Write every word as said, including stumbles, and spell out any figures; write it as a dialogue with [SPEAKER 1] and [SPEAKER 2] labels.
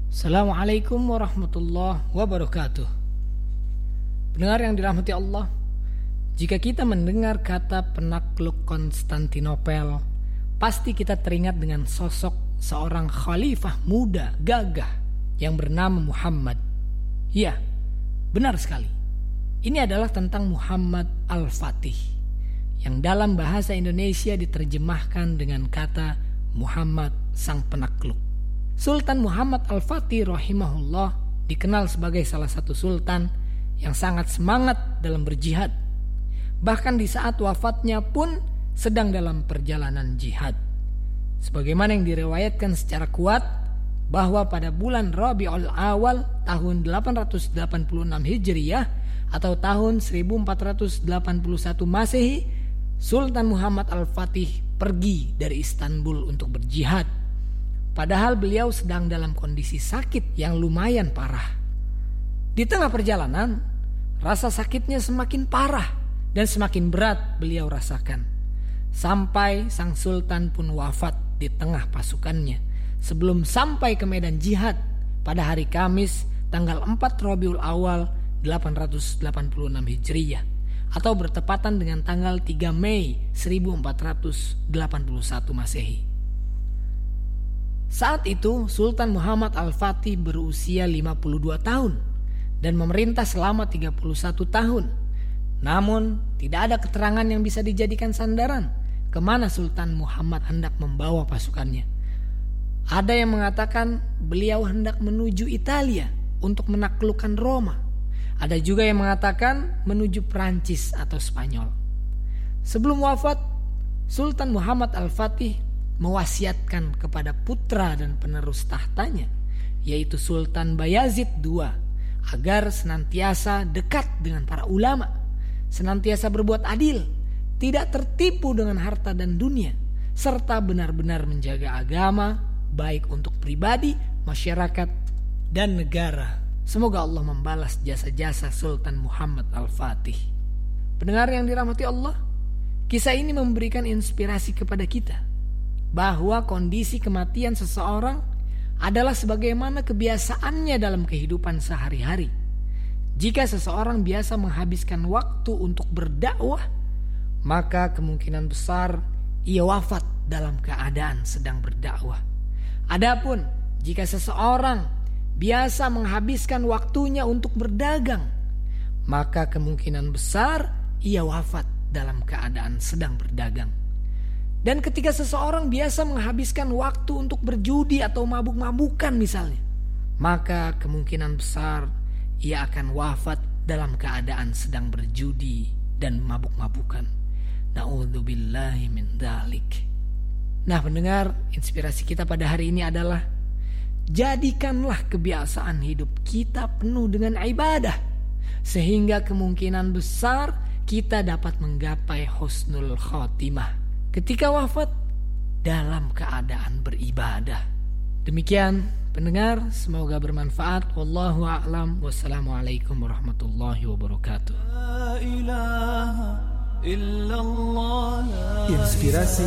[SPEAKER 1] Assalamualaikum warahmatullahi wabarakatuh. Pendengar yang dirahmati Allah, jika kita mendengar kata penakluk Konstantinopel, pasti kita teringat dengan sosok seorang khalifah muda gagah yang bernama Muhammad. Ya, benar sekali. Ini adalah tentang Muhammad Al-Fatih, yang dalam bahasa Indonesia diterjemahkan dengan kata Muhammad Sang Penakluk. Sultan Muhammad Al-Fatih rahimahullah dikenal sebagai salah satu sultan yang sangat semangat dalam berjihad. Bahkan di saat wafatnya pun sedang dalam perjalanan jihad. Sebagaimana yang diriwayatkan secara kuat bahwa pada bulan Rabiul Awal tahun delapan ratus delapan puluh enam Hijriyah atau tahun seribu empat ratus delapan puluh satu Masehi, Sultan Muhammad Al-Fatih pergi dari Istanbul untuk berjihad. Padahal beliau sedang dalam kondisi sakit yang lumayan parah. Di tengah perjalanan, rasa sakitnya semakin parah dan semakin berat beliau rasakan. Sampai sang sultan pun wafat di tengah pasukannya sebelum sampai ke medan jihad pada hari Kamis tanggal empat Rabiul Awal delapan ratus delapan puluh enam Hijriyah atau bertepatan dengan tanggal tiga Mei seribu empat ratus delapan puluh satu Masehi. Saat itu Sultan Muhammad Al-Fatih berusia lima puluh dua tahun dan memerintah selama tiga puluh satu tahun. Namun tidak ada keterangan yang bisa dijadikan sandaran kemana Sultan Muhammad hendak membawa pasukannya. Ada yang mengatakan beliau hendak menuju Italia untuk menaklukkan Roma. Ada juga yang mengatakan menuju Prancis atau Spanyol. Sebelum wafat, Sultan Muhammad Al-Fatih mewasiatkan kepada putra dan penerus tahtanya, yaitu Sultan Bayazid kedua, agar senantiasa dekat dengan para ulama, senantiasa berbuat adil, tidak tertipu dengan harta dan dunia, serta benar-benar menjaga agama, baik untuk pribadi, masyarakat, dan negara. Semoga Allah membalas jasa-jasa Sultan Muhammad Al-Fatih. Pendengar yang dirahmati Allah, kisah ini memberikan inspirasi kepada kita bahwa kondisi kematian seseorang adalah sebagaimana kebiasaannya dalam kehidupan sehari-hari. Jika seseorang biasa menghabiskan waktu untuk berdakwah, maka kemungkinan besar ia wafat dalam keadaan sedang berdakwah. Adapun jika seseorang biasa menghabiskan waktunya untuk berdagang, maka kemungkinan besar ia wafat dalam keadaan sedang berdagang. Dan ketika seseorang biasa menghabiskan waktu untuk berjudi atau mabuk-mabukan misalnya, maka kemungkinan besar ia akan wafat dalam keadaan sedang berjudi dan mabuk-mabukan. Na'udzubillahi min dzalik. Nah, pendengar, inspirasi kita pada hari ini adalah jadikanlah kebiasaan hidup kita penuh dengan ibadah, sehingga kemungkinan besar kita dapat menggapai husnul khotimah ketika wafat dalam keadaan beribadah. Demikian pendengar, semoga bermanfaat. Wallahu a'lam. Wassalamualaikum warahmatullahi wabarakatuh.
[SPEAKER 2] Inspirasi